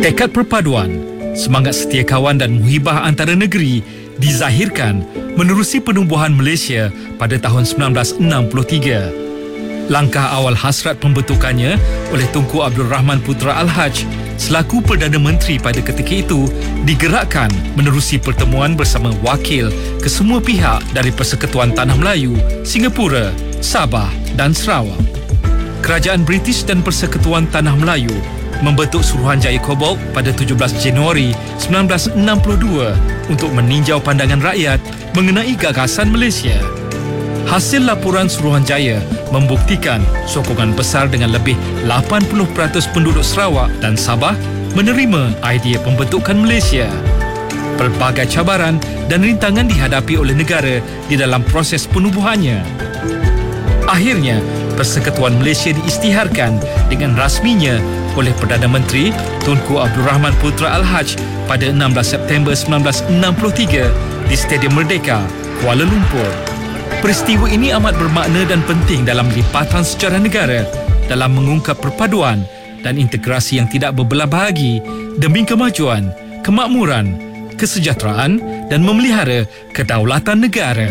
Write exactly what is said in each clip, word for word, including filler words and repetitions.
Tekad perpaduan, semangat setia kawan dan muhibah antara negeri dizahirkan menerusi penumbuhan Malaysia pada tahun sembilan belas enam puluh tiga. Langkah awal hasrat pembentukannya oleh Tunku Abdul Rahman Putra Al-Haj selaku Perdana Menteri pada ketika itu digerakkan menerusi pertemuan bersama wakil kesemua pihak dari Persekutuan Tanah Melayu, Singapura, Sabah dan Sarawak. Kerajaan British dan Persekutuan Tanah Melayu membentuk Suruhanjaya Cobalt pada tujuh belas Januari sembilan belas enam puluh dua untuk meninjau pandangan rakyat mengenai gagasan Malaysia. Hasil laporan Suruhanjaya membuktikan sokongan besar dengan lebih lapan puluh peratus penduduk Sarawak dan Sabah menerima idea pembentukan Malaysia. Pelbagai cabaran dan rintangan dihadapi oleh negara di dalam proses penubuhannya. Akhirnya, Persekutuan Malaysia diisytiharkan dengan rasminya oleh Perdana Menteri Tunku Abdul Rahman Putra Al-Haj pada enam belas September sembilan belas enam puluh tiga di Stadium Merdeka, Kuala Lumpur. Peristiwa ini amat bermakna dan penting dalam lipatan sejarah negara dalam mengungkap perpaduan dan integrasi yang tidak berbelah bahagi demi kemajuan, kemakmuran, kesejahteraan dan memelihara kedaulatan negara.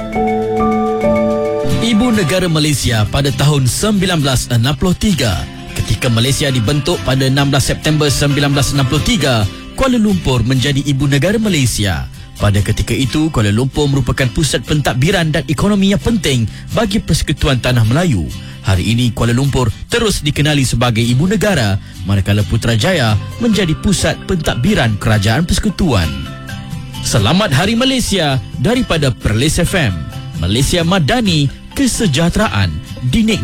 Ibu Negara Malaysia pada tahun sembilan belas enam puluh tiga. Ketika Malaysia dibentuk pada enam belas September sembilan belas enam puluh tiga, Kuala Lumpur menjadi Ibu Negara Malaysia. Pada ketika itu, Kuala Lumpur merupakan pusat pentadbiran dan ekonomi yang penting bagi Persekutuan Tanah Melayu. Hari ini, Kuala Lumpur terus dikenali sebagai Ibu Negara, manakala Putrajaya menjadi pusat pentadbiran Kerajaan Persekutuan. Selamat Hari Malaysia daripada Perlis F M. Malaysia Madani, kesejahteraan dinikmati.